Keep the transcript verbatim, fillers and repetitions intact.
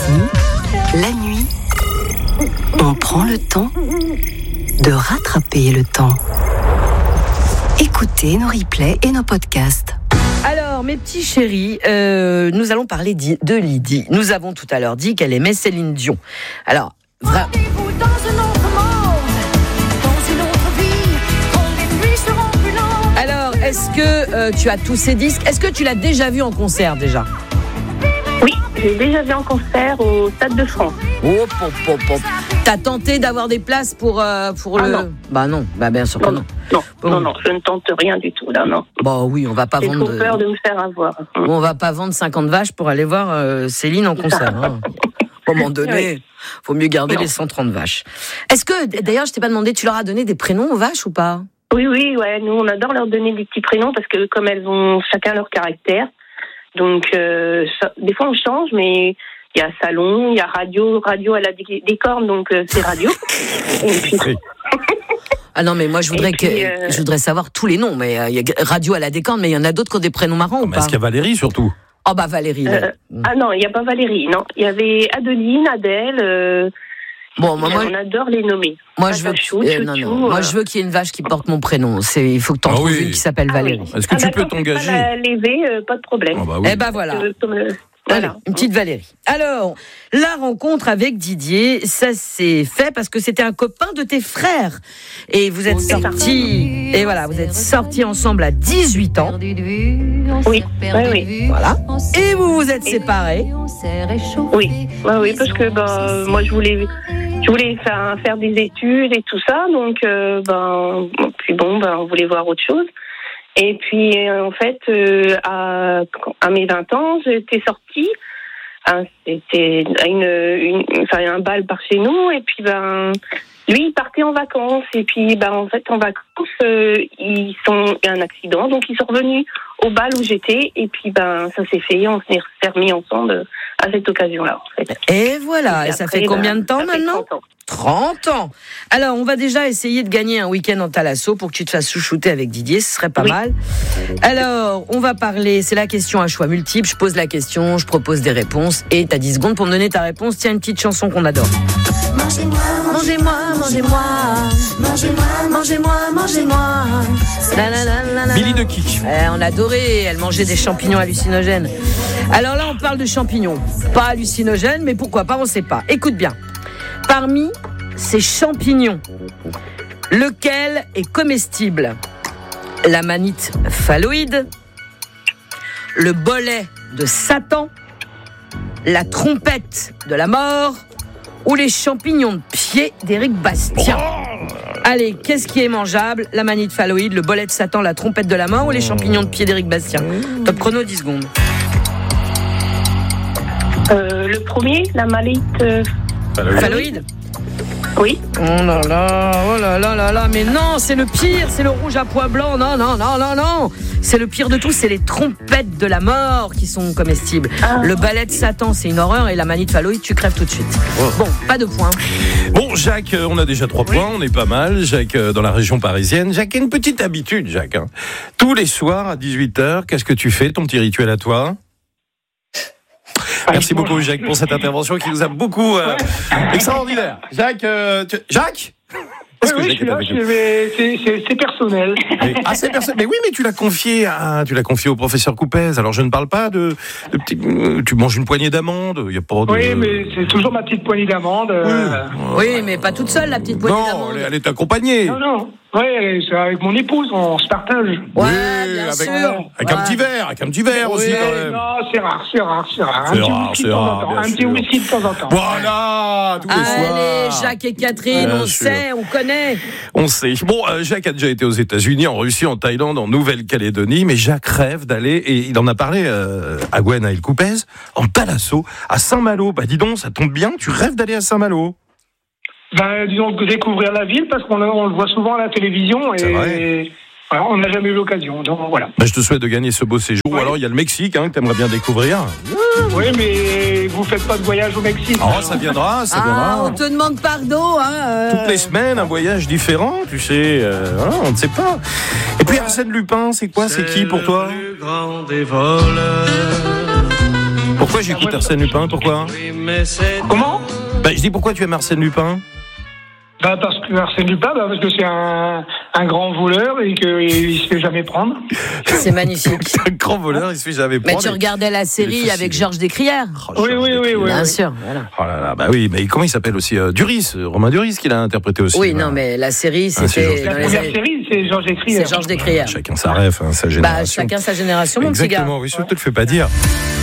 Ici, la nuit, on prend le temps de rattraper le temps. Écoutez nos replays et nos podcasts. Alors, mes petits chéris, euh, nous allons parler de Lydie. Nous avons tout à l'heure dit qu'elle aimait Céline Dion. Alors, vra... Alors, est-ce que euh, tu as tous ces disques ? Est-ce que tu l'as déjà vu en concert déjà ? Oui, j'ai déjà vu en concert au Stade de France. Oh, pop, pop, pop. T'as tenté d'avoir des places pour, euh, pour ah le... Non. Bah non, bah bien sûr que non. Non, non, bon. non, non, je ne tente rien du tout, là, non. Bon, oui, on va pas j'ai vendre... J'ai trop peur de me faire avoir. Bon, on va pas vendre cinquante vaches pour aller voir euh, Céline en concert. Hein. À un moment donné, oui. Faut mieux garder non. les cent trente vaches. Est-ce que, d'ailleurs, je t'ai pas demandé, tu leur as donné des prénoms aux vaches ou pas ? Oui, oui, ouais, nous, on adore leur donner des petits prénoms parce que comme elles ont chacun leur caractère, donc euh, ça, des fois on change, mais... Il y a salon, il y a radio, radio elle a des, des cornes, donc euh, c'est radio. Et puis... Ah non, mais moi je voudrais puis, que euh... je voudrais savoir tous les noms. Mais il euh, y a radio elle a des cornes, mais il y en a d'autres qui ont des prénoms marrants ah, ou pas ? Est-ce qu'il y a Valérie surtout ? Oh bah Valérie. Euh, mmh. Ah non, il n'y a pas Valérie, non. Il y avait Adeline, Adèle. Euh... Bon, moi, on adore les nommer. Moi, Pas je veux, chou, euh, non, non. Euh... moi, je veux qu'il y ait une vache qui porte mon prénom. C'est, il faut que tu en ah, trouves oui. une qui s'appelle ah, Valérie. Oui. Est-ce que ah, tu peux t'engager t'engager ? À l'élever, euh, pas de problème. Ah, bah, oui. Eh ben voilà. Euh, comme, euh... Allez, voilà. Une petite Valérie. Alors, la rencontre avec Didier, ça s'est fait parce que c'était un copain de tes frères. Et vous êtes sortis, et voilà, vous êtes sortis ensemble à dix-huit ans. Oui, oui, oui. Voilà. Et vous vous êtes séparés. Oui, oui, oui, parce que ben, moi je voulais, je voulais faire, faire des études et tout ça, donc euh, ben, puis bon, ben, on voulait voir autre chose. Et puis, en fait, euh, à, à mes vingt ans, j'étais sortie. Hein, c'était une, une, enfin, un bal par chez nous. Et puis, ben, lui, il partait en vacances. Et puis, ben, en fait, en vacances, euh, ils sont, il y a un accident. Donc, ils sont revenus au bal où j'étais. Et puis, ben, ça s'est fait. On s'est remis ensemble à cette occasion-là, en fait. Et voilà. Et, et ça après, fait combien de temps ben, maintenant ? trente ans. Alors, on va déjà essayer de gagner un week-end en Thalasso pour que tu te fasses chouchouter avec Didier, ce serait pas oui. mal. Alors, on va parler, c'est la question à choix multiple. Je pose la question, je propose des réponses et tu as dix secondes pour me donner ta réponse. Tiens, une petite chanson qu'on adore. Mangez-moi, mangez-moi, mangez-moi, mangez-moi, mangez-moi, mangez-moi. La, la, la, la, la. Billy de Kick. Eh, on adorait, elle mangeait des champignons hallucinogènes. Alors là, on parle de champignons. Pas hallucinogènes, mais pourquoi pas, on sait pas. Écoute bien. Parmi ces champignons, lequel est comestible ? La manite phalloïde, le bolet de Satan, la trompette de la mort ou les champignons de pied d'Éric Bastien ? Allez, qu'est-ce qui est mangeable ? La manite phalloïde, le bolet de Satan, la trompette de la mort ou les champignons de pied d'Éric Bastien ? Top chrono, dix secondes. Euh, le premier, la manite... Euh... Phalloïde ? Oui. Oh là là, oh là là là là, mais non, c'est le pire, c'est le rouge à pois blanc, non, non, non, non, non. C'est le pire de tout, c'est les trompettes de la mort qui sont comestibles. Ah. Le balai de Satan, c'est une horreur, et la manite phalloïde, tu crèves tout de suite. Oh. Bon, pas de points. Bon, Jacques, on a déjà trois oui. points, on est pas mal. Jacques, dans la région parisienne. Jacques a une petite habitude, Jacques. Hein. Tous les soirs à dix-huit heures, qu'est-ce que tu fais, ton petit rituel à toi ? Merci beaucoup Jacques pour cette intervention qui nous a beaucoup euh, extraordinaire. Jacques, euh, tu... Jacques oui, oui, je suis là, je vais... c'est, c'est, c'est personnel. Mais, ah, c'est personnel. Mais oui, mais tu l'as confié à, tu l'as confié au professeur Coupez. Alors, je ne parle pas de, de petit, tu manges une poignée d'amandes. Il y a pas de. Oui, mais c'est toujours ma petite poignée d'amandes. Euh... Oui. oui, mais pas toute seule, la petite poignée non, d'amandes. Non, elle est accompagnée. Non, non. Oui, c'est avec mon épouse, on se partage. Ouais, oui, bien avec, sûr. Avec ouais. un petit verre, avec un petit verre oui, aussi quand même. Non, c'est rare, c'est rare, c'est rare. C'est un rare, petit c'est rare, Un petit whisky de temps en temps. Voilà, tous les Allez, soirs. Allez, Jacques et Catherine, bien on sûr. Sait, on connaît. On sait. Bon, euh, Jacques a déjà été aux États-Unis, en Russie, en Thaïlande, en Nouvelle-Calédonie, mais Jacques rêve d'aller, et il en a parlé euh, à Gwen, à El Coupez, en Thalasso, à Saint-Malo. Bah dis donc, ça tombe bien, tu rêves d'aller à Saint-Malo. Ben, disons, découvrir la ville, parce qu'on on le voit souvent à la télévision, et voilà, on n'a jamais eu l'occasion, donc voilà. Ben, je te souhaite de gagner ce beau séjour. Ouais. Alors, il y a le Mexique, hein, que tu aimerais bien découvrir. Oui, mais vous faites pas de voyage au Mexique. Oh, alors. ça viendra, ça ah, viendra. On te demande pardon, hein. Euh... Toutes les semaines, un voyage différent, tu sais, euh, voilà, on ne sait pas. Et puis, Arsène Lupin, c'est quoi, c'est, c'est qui pour toi? Le plus grand des voleurs. Pour Pourquoi j'écoute Arsène Lupin? Pourquoi? Comment? Bah, je dis pourquoi tu aimes Arsène Lupin? Bah parce que Arsène Lupin, bah parce que c'est un, un grand voleur et qu'il se fait jamais prendre. C'est magnifique. C'est un grand voleur, il se fait jamais prendre. Mais tu regardais la série avec Georges Descrières. Oh, Oui, oui, oui, oui. Bien oui. sûr, voilà. Oh là là, bah oui, mais comment il s'appelle aussi euh, Duris, euh, Romain Duris qui l'a interprété aussi. Oui, bah. non, mais la série, Ah, c'est c'était Georges dans La les première années- série, c'est Georges Descrières. C'est Georges Descrières. Chacun sa ref, hein, sa Bah, génération. chacun sa génération, mon petit gars. Exactement, oui, je te le fais pas dire.